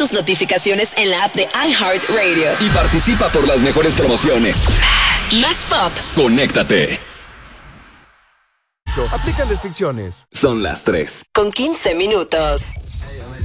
tus notificaciones en la app de iHeartRadio. Y participa por las mejores promociones. Más pop. Conéctate. Aplican restricciones. Son las 3:15 minutos.